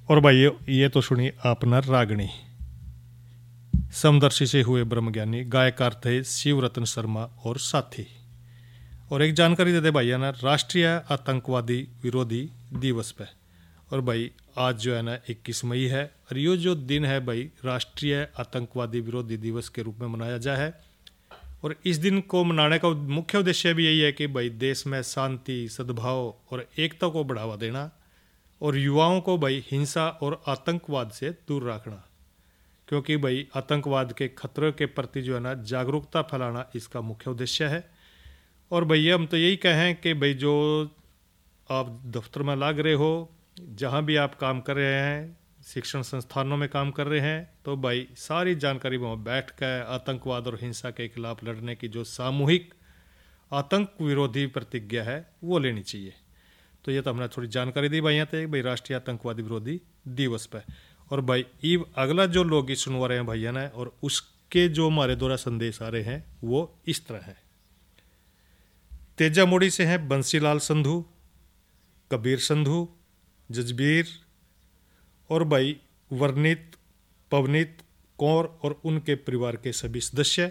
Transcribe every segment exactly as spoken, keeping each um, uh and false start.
और भाई ये, ये तो सुनी आपना रागणी। समदर्शी से हुए ब्रह्मज्ञानी, गायकार थे शिवरतन शर्मा और साथी। और एक जानकारी देते भैया ना राष्ट्रीय आतंकवादी विरोधी दिवस पे। और भाई आज जो है ना इक्कीस मई है और ये जो दिन है भाई राष्ट्रीय आतंकवादी विरोधी दिवस के रूप में मनाया जाए है। और इस दिन को मनाने का मुख्य उद्देश्य भी यही है कि भाई देश में शांति, सद्भाव और एकता को बढ़ावा देना और युवाओं को भाई हिंसा और आतंकवाद से दूर रखना, क्योंकि भाई आतंकवाद के खतरे के प्रति जो है ना जागरूकता फैलाना इसका मुख्य उद्देश्य है। और भैया हम तो यही कहें कि भाई जो आप दफ्तर में लग रहे हो, जहाँ भी आप काम कर रहे हैं, शिक्षण संस्थानों में काम कर रहे हैं, तो भाई सारी जानकारी वहाँ बैठ कर आतंकवाद और हिंसा के खिलाफ लड़ने की जो सामूहिक आतंक विरोधी प्रतिज्ञा है वो लेनी चाहिए। तो ये तो हमने थोड़ी जानकारी दी भाई यहाँ थे भाई राष्ट्रीय आतंकवादी विरोधी दिवस पे। और भाई ईब अगला जो लोग इस सुनवा रहे हैं भैया ना, और उसके जो हमारे द्वारा संदेश आ रहे हैं वो इस तरह है। तेजामुड़ी से हैं बंसीलाल संधू, कबीर संधू, जजबीर और भाई वर्णित, पवनीत कौर और उनके परिवार के सभी सदस्य।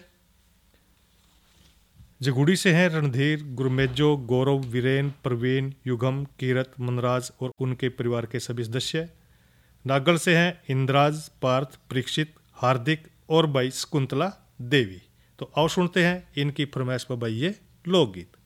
जगुड़ी से हैं रणधीर, गुरमेजो, गौरव, वीरेन, प्रवीण, युगम, कीरत, मनराज और उनके परिवार के सभी सदस्य। नागल से हैं इंद्राज, पार्थ, परीक्षित, हार्दिक और भाई शकुंतला देवी। तो आओ सुनते हैं इनकी फरमाइश पर भाई ये लोकगीत।